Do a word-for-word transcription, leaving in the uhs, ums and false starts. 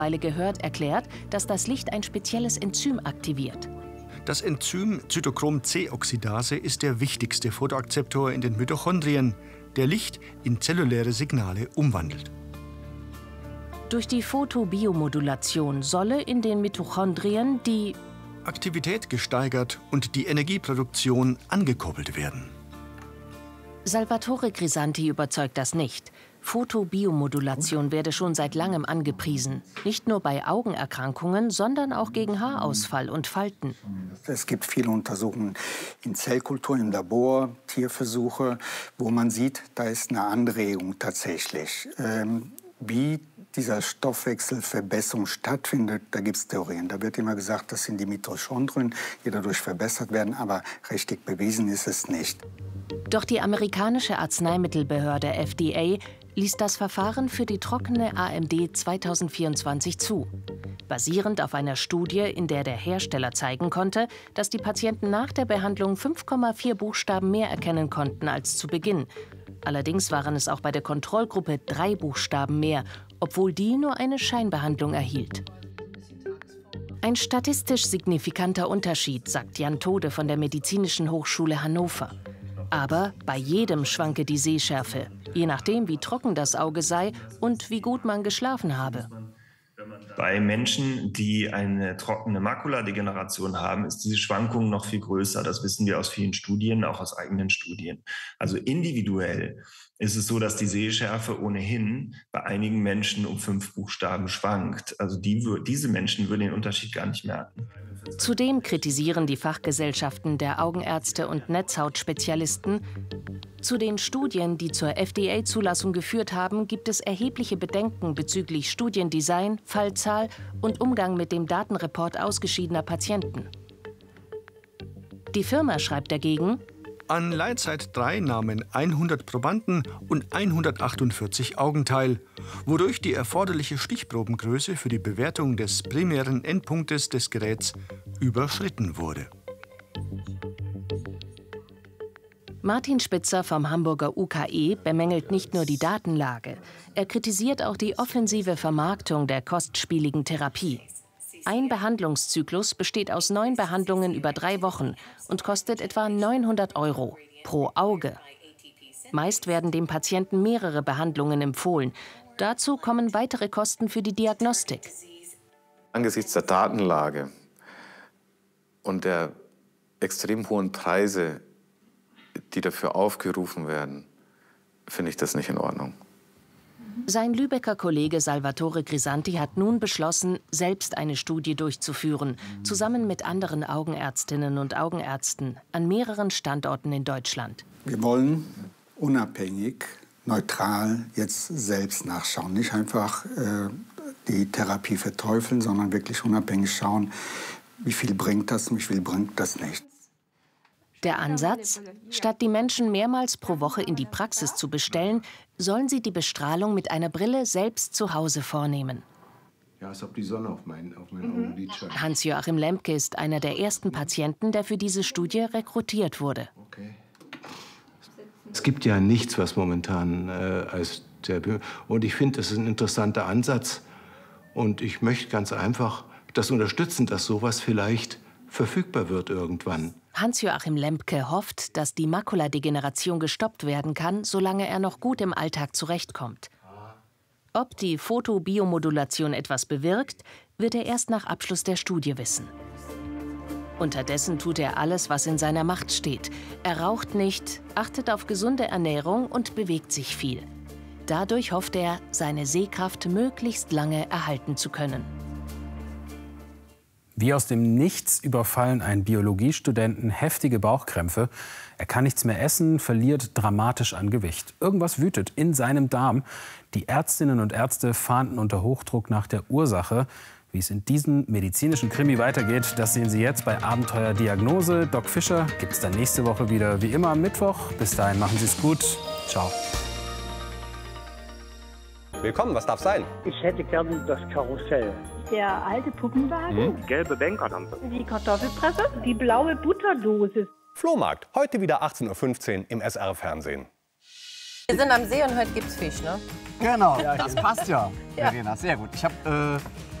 gehört, erklärt, dass das Licht ein spezielles Enzym aktiviert. Das Enzym Zytochrom-C-Oxidase ist der wichtigste Photoakzeptor in den Mitochondrien, der Licht in zelluläre Signale umwandelt. Durch die Photobiomodulation solle in den Mitochondrien die Aktivität gesteigert und die Energieproduktion angekurbelt werden. Salvatore Grisanti überzeugt das nicht. Photobiomodulation werde schon seit langem angepriesen. Nicht nur bei Augenerkrankungen, sondern auch gegen Haarausfall und Falten. Es gibt viele Untersuchungen in Zellkulturen, im Labor, Tierversuche, wo man sieht, da ist eine Anregung tatsächlich. Ähm, wie dieser Stoffwechselverbesserung stattfindet, da gibt es Theorien. Da wird immer gesagt, das sind die Mitochondrien, die dadurch verbessert werden, aber richtig bewiesen ist es nicht. Doch die amerikanische Arzneimittelbehörde F D A ließ das Verfahren für die trockene A M D zweitausendvierundzwanzig zu. Basierend auf einer Studie, in der der Hersteller zeigen konnte, dass die Patienten nach der Behandlung fünf Komma vier Buchstaben mehr erkennen konnten als zu Beginn. Allerdings waren es auch bei der Kontrollgruppe drei Buchstaben mehr, obwohl die nur eine Scheinbehandlung erhielt. Ein statistisch signifikanter Unterschied, sagt Jan Tode von der Medizinischen Hochschule Hannover. Aber bei jedem schwanke die Sehschärfe, je nachdem, wie trocken das Auge sei und wie gut man geschlafen habe. Bei Menschen, die eine trockene Makuladegeneration haben, ist diese Schwankung noch viel größer. Das wissen wir aus vielen Studien, auch aus eigenen Studien. Also individuell ist es so, dass die Sehschärfe ohnehin bei einigen Menschen um fünf Buchstaben schwankt. Also die, diese Menschen würden den Unterschied gar nicht merken. Zudem kritisieren die Fachgesellschaften der Augenärzte und Netzhautspezialisten: Zu den Studien, die zur F D A-Zulassung geführt haben, gibt es erhebliche Bedenken bezüglich Studiendesign, Fallzahl und Umgang mit dem Datenreport ausgeschiedener Patienten. Die Firma schreibt dagegen: An Leitzeit drei nahmen hundert Probanden und hundertachtundvierzig Augen teil, wodurch die erforderliche Stichprobengröße für die Bewertung des primären Endpunktes des Geräts überschritten wurde. Martin Spitzer vom Hamburger U K E bemängelt nicht nur die Datenlage. Er kritisiert auch die offensive Vermarktung der kostspieligen Therapie. Ein Behandlungszyklus besteht aus neun Behandlungen über drei Wochen und kostet etwa neunhundert Euro pro Auge. Meist werden dem Patienten mehrere Behandlungen empfohlen. Dazu kommen weitere Kosten für die Diagnostik. Angesichts der Datenlage und der extrem hohen Preise, die dafür aufgerufen werden, finde ich das nicht in Ordnung. Sein Lübecker Kollege Salvatore Grisanti hat nun beschlossen, selbst eine Studie durchzuführen, zusammen mit anderen Augenärztinnen und Augenärzten an mehreren Standorten in Deutschland. Wir wollen unabhängig, neutral jetzt selbst nachschauen. Nicht einfach äh, die Therapie verteufeln, sondern wirklich unabhängig schauen, wie viel bringt das, wie viel bringt das nicht. Der Ansatz: Statt die Menschen mehrmals pro Woche in die Praxis zu bestellen, sollen sie die Bestrahlung mit einer Brille selbst zu Hause vornehmen. Ja, als ob die Sonne auf mein, auf mein Augenlid scheint. Hans-Joachim Lemke ist einer der ersten Patienten, der für diese Studie rekrutiert wurde. Okay. Es gibt ja nichts, was momentan äh, als der... Und ich finde, das ist ein interessanter Ansatz. Und ich möchte ganz einfach das unterstützen, dass sowas vielleicht verfügbar wird irgendwann. Hans-Joachim Lemke hofft, dass die Makuladegeneration gestoppt werden kann, solange er noch gut im Alltag zurechtkommt. Ob die Photobiomodulation etwas bewirkt, wird er erst nach Abschluss der Studie wissen. Unterdessen tut er alles, was in seiner Macht steht. Er raucht nicht, achtet auf gesunde Ernährung und bewegt sich viel. Dadurch hofft er, seine Sehkraft möglichst lange erhalten zu können. Wie aus dem Nichts überfallen einen Biologiestudenten heftige Bauchkrämpfe. Er kann nichts mehr essen, verliert dramatisch an Gewicht. Irgendwas wütet in seinem Darm. Die Ärztinnen und Ärzte fahnden unter Hochdruck nach der Ursache. Wie es in diesem medizinischen Krimi weitergeht, das sehen Sie jetzt bei Abenteuer Diagnose. Doc Fischer gibt es dann nächste Woche wieder, wie immer am Mittwoch. Bis dahin, machen Sie es gut. Ciao. Willkommen, was darf sein? Ich hätte gerne das Karussell. Der alte Puppenwagen. Hm? Gelbe Bankerlampe. Die Kartoffelpresse. Die blaue Butterdose. Flohmarkt, heute wieder achtzehn Uhr fünfzehn im S R-Fernsehen. Wir sind am See und heute gibt's Fisch, ne? Genau, das passt ja, Verena. Sehr gut. Ich habe